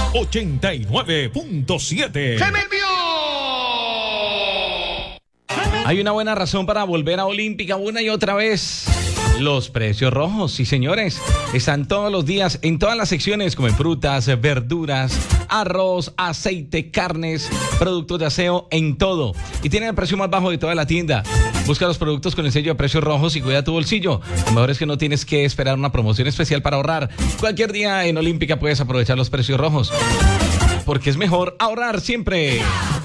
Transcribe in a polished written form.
89.7. ¡Se me envió! Hay una buena razón para volver a Olímpica una y otra vez. Los precios rojos, sí señores, están todos los días en todas las secciones como en frutas, verduras, arroz, aceite, carnes, productos de aseo, en todo. Y tienen el precio más bajo de toda la tienda. Busca los productos con el sello de precios rojos y cuida tu bolsillo. Lo mejor es que no tienes que esperar una promoción especial para ahorrar. Cualquier día en Olímpica puedes aprovechar los precios rojos. Porque es mejor ahorrar siempre.